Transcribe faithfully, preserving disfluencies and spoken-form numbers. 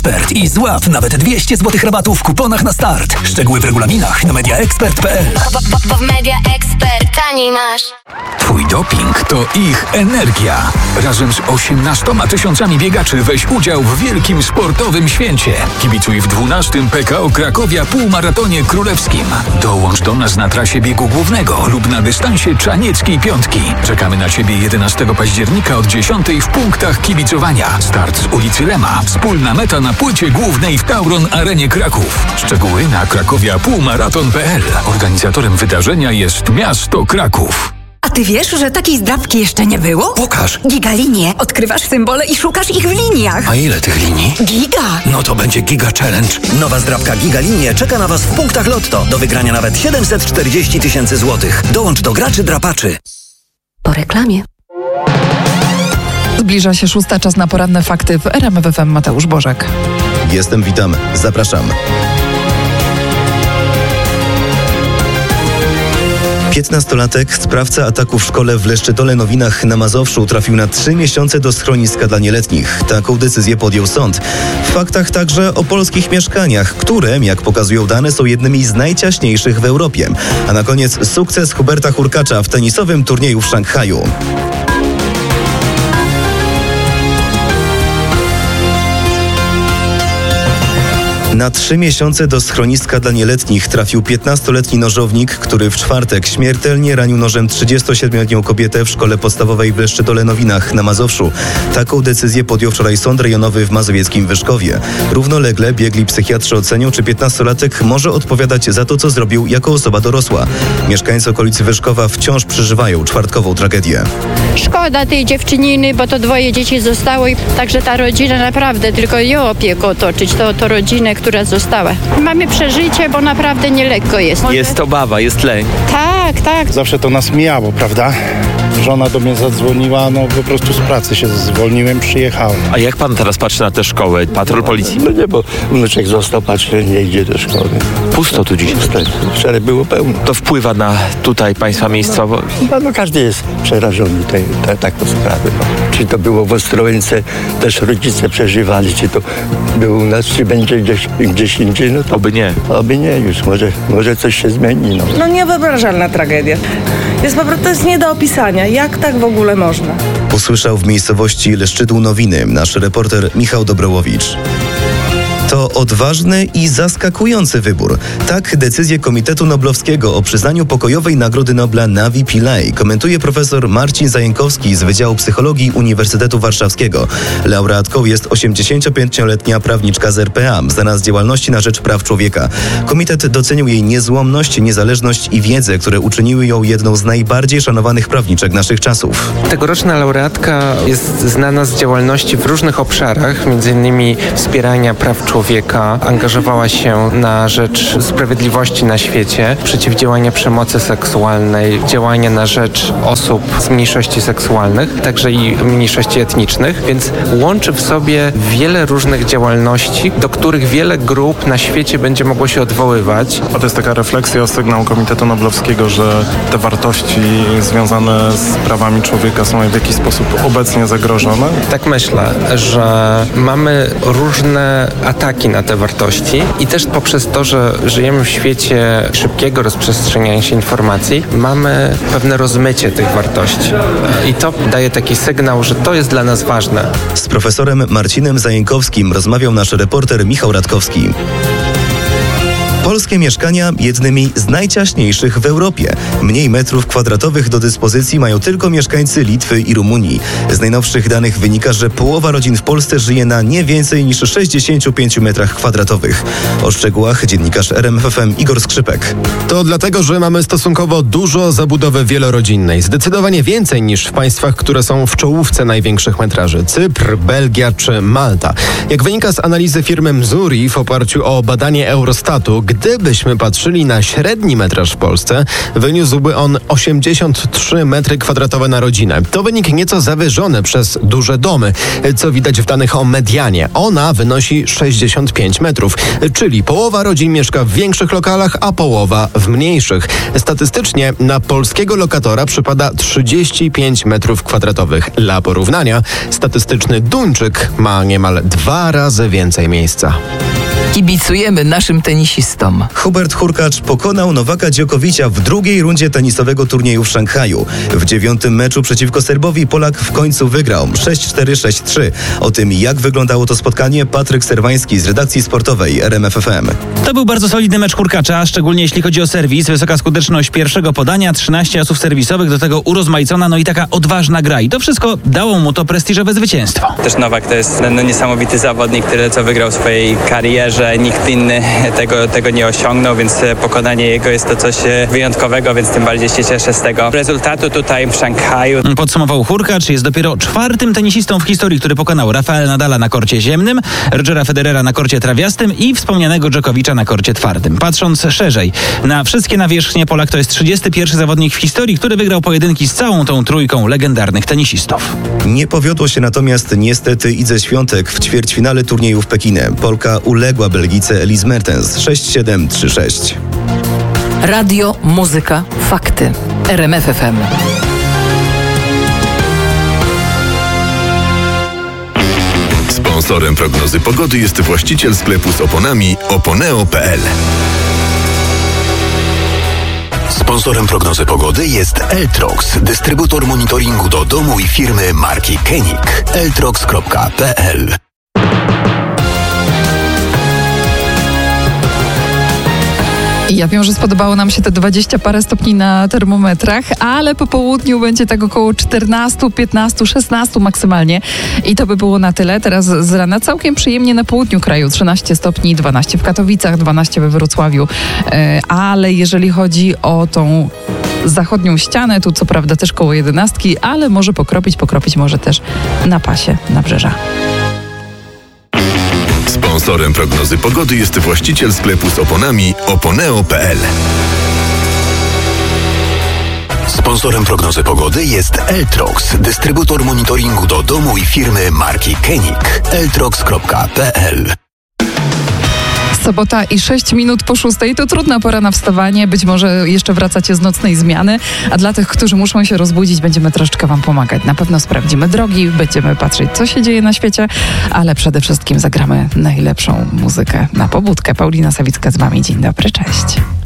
Expert i złap nawet dwieście złotych rabatu w kuponach na start. Szczegóły w regulaminach na media expert kropka p l. Bo w Media Expert taniej masz. Twój doping to ich energia. Razem z osiemnastoma tysiącami biegaczy weź udział w wielkim sportowym święcie. Kibicuj w dwunastym P K O Krakowia Półmaratonie Królewskim. Dołącz do nas na trasie biegu głównego lub na dystansie Czanieckiej Piątki. Czekamy na Ciebie jedenastego października od dziesiątej w punktach kibicowania. Start z ulicy Rema. Wspólna meta na płycie głównej w Tauron Arenie Kraków. Szczegóły na krakowia półmaraton kropka p l. Organizatorem wydarzenia jest miasto Kraków. A ty wiesz, że takiej zdrabki jeszcze nie było? Pokaż. Gigalinie. Odkrywasz symbole i szukasz ich w liniach. A ile tych linii? Giga. No to będzie Giga Challenge. Nowa zdrabka Gigalinie czeka na Was w punktach Lotto. Do wygrania nawet siedemset czterdzieści tysięcy złotych. Dołącz do graczy drapaczy. Po reklamie. Zbliża się szósta, czas na poranne fakty w R M F F M. Mateusz Bożek. Jestem, witam, zapraszam. piętnastolatek, sprawca ataku w szkole w Leszczytole-Nowinach na Mazowszu, trafił na trzy miesiące do schroniska dla nieletnich. Taką decyzję podjął sąd. W faktach także o polskich mieszkaniach, które, jak pokazują dane, są jednymi z najciaśniejszych w Europie. A na koniec sukces Huberta Hurkacza w tenisowym turnieju w Szanghaju. Na trzy miesiące do schroniska dla nieletnich trafił piętnastoletni nożownik, który w czwartek śmiertelnie ranił nożem trzydziestosiedmioletnią kobietę w szkole podstawowej w Leszczytole-Nowinach na Mazowszu. Taką decyzję podjął wczoraj sąd rejonowy w mazowieckim Wyszkowie. Równolegle biegli psychiatrzy ocenią, czy piętnastolatek może odpowiadać za to, co zrobił jako osoba dorosła. Mieszkańcy okolicy Wyszkowa wciąż przeżywają czwartkową tragedię. Szkoda tej dziewczyniny, bo to dwoje dzieci zostało i także ta rodzina naprawdę tylko ją opieką otoczyć, to, to rodzinę, która została. Mamy przeżycie, bo naprawdę nielekko jest. Jest obawa, jest lęk. Tak, tak. Zawsze to nas mijało, prawda? Żona do mnie zadzwoniła, no po prostu z pracy się zwolniłem, przyjechałem. A jak pan teraz patrzy na tę szkołę? Patrol policji? No nie, bo wnuczek został, patrzy, nie idzie do szkoły. Pusto tu dziś. Wczoraj było pełno. To wpływa na tutaj państwa miejscowość? No, no każdy jest przerażony tej, te, taką sprawę. No. Czy to było w Ostrołęce, też rodzice przeżywali, czy to było u nas, czy będzie gdzieś, gdzieś indziej, no to... Oby nie. Oby nie już, może, może coś się zmieni, no. No niewyobrażalna tragedia. Jest po prostu, to jest nie do opisania. Jak tak w ogóle można? Usłyszał w miejscowości Leszczytł Nowiny nasz reporter Michał Dobrołowicz. To odważny i zaskakujący wybór. Tak decyzję Komitetu Noblowskiego o przyznaniu pokojowej Nagrody Nobla Navi Pillay komentuje profesor Marcin Zajękowski z Wydziału Psychologii Uniwersytetu Warszawskiego. Laureatką jest osiemdziesięciopięcioletnia prawniczka z R P A, znana z działalności na rzecz praw człowieka. Komitet docenił jej niezłomność, niezależność i wiedzę, które uczyniły ją jedną z najbardziej szanowanych prawniczek naszych czasów. Tegoroczna laureatka jest znana z działalności w różnych obszarach, między innymi wspierania praw człowieka. Człowieka, angażowała się na rzecz sprawiedliwości na świecie, przeciwdziałania przemocy seksualnej, działania na rzecz osób z mniejszości seksualnych, także i mniejszości etnicznych, więc łączy w sobie wiele różnych działalności, do których wiele grup na świecie będzie mogło się odwoływać. A to jest taka refleksja, sygnał Komitetu Noblowskiego, że te wartości związane z prawami człowieka są w jakiś sposób obecnie zagrożone? Tak myślę, że mamy różne ataki na te wartości i też poprzez to, że żyjemy w świecie szybkiego rozprzestrzeniania się informacji, mamy pewne rozmycie tych wartości. I to daje taki sygnał, że to jest dla nas ważne. Z profesorem Marcinem Zajękowskim rozmawiał nasz reporter Michał Radkowski. Polskie mieszkania jednymi z najciaśniejszych w Europie. Mniej metrów kwadratowych do dyspozycji mają tylko mieszkańcy Litwy i Rumunii. Z najnowszych danych wynika, że połowa rodzin w Polsce żyje na nie więcej niż sześćdziesięciu pięciu metrach kwadratowych. O szczegółach dziennikarz R M F F M Igor Skrzypek. To dlatego, że mamy stosunkowo dużo zabudowy wielorodzinnej. Zdecydowanie więcej niż w państwach, które są w czołówce największych metraży. Cypr, Belgia czy Malta. Jak wynika z analizy firmy Mzuri w oparciu o badanie Eurostatu, gdybyśmy patrzyli na średni metraż w Polsce, wyniósłby on osiemdziesiąt trzy metry kwadratowe na rodzinę. To wynik nieco zawyżony przez duże domy, co widać w danych o medianie. Ona wynosi sześćdziesiąt pięć metrów, czyli połowa rodzin mieszka w większych lokalach, a połowa w mniejszych. Statystycznie na polskiego lokatora przypada trzydzieści pięć metrów kwadratowych. Dla porównania, statystyczny Duńczyk ma niemal dwa razy więcej miejsca. Kibicujemy naszym tenisistom. Hubert Hurkacz pokonał Nowaka Djokovicia w drugiej rundzie tenisowego turnieju w Szanghaju. W dziewiątym meczu przeciwko Serbowi Polak w końcu wygrał sześć cztery sześć trzy. O tym, jak wyglądało to spotkanie, Patryk Serwański z redakcji sportowej R M F F M. To był bardzo solidny mecz Hurkacza, szczególnie jeśli chodzi o serwis. Wysoka skuteczność pierwszego podania, trzynaście asów serwisowych, do tego urozmaicona, no i taka odważna gra. I to wszystko dało mu to prestiżowe zwycięstwo. Też Nowak to jest no, niesamowity zawodnik, tyle co wygrał w swojej karierze. Nikt inny tego, tego nie osiągnął, więc pokonanie jego jest to coś wyjątkowego, więc tym bardziej się cieszę z tego rezultatu tutaj w Szanghaju. Podsumował Hurkacz, jest dopiero czwartym tenisistą w historii, który pokonał Rafaela Nadala na korcie ziemnym, Rogera Federera na korcie trawiastym i wspomnianego Dżokowicza na korcie twardym. Patrząc szerzej na wszystkie nawierzchnie, Polak to jest trzydziesty pierwszy zawodnik w historii, który wygrał pojedynki z całą tą trójką legendarnych tenisistów. Nie powiodło się natomiast niestety Idze Świątek w ćwierćfinale turnieju w Pekinie. Polka uległa Belgice Elise Mertens sześć siedem trzy sześć. Radio, muzyka, fakty. R M F F M. Sponsorem prognozy pogody jest właściciel sklepu z oponami oponeo kropka p l. Sponsorem prognozy pogody jest Eltrox, dystrybutor monitoringu do domu i firmy marki Koenig. eltrox kropka p l. Ja wiem, że spodobało nam się te dwadzieścia parę stopni na termometrach, ale po południu będzie tak około czternaście, piętnaście, szesnaście maksymalnie. I to by było na tyle. Teraz z rana całkiem przyjemnie na południu kraju. trzynaście stopni, dwanaście w Katowicach, dwanaście we Wrocławiu. Ale jeżeli chodzi o tą zachodnią ścianę, tu co prawda też koło jedenastki, ale może pokropić, pokropić może też na pasie Nabrzeża. Sponsorem prognozy pogody jest właściciel sklepu z oponami oponeo kropka p l. Sponsorem prognozy pogody jest Eltrox, dystrybutor monitoringu do domu i firmy marki Koenig. eltrox kropka p l. Sobota i sześć minut po szóstej to trudna pora na wstawanie. Być może jeszcze wracacie z nocnej zmiany, a dla tych, którzy muszą się rozbudzić, będziemy troszeczkę wam pomagać. Na pewno sprawdzimy drogi, będziemy patrzeć, co się dzieje na świecie, ale przede wszystkim zagramy najlepszą muzykę na pobudkę. Paulina Sawicka z wami. Dzień dobry, cześć.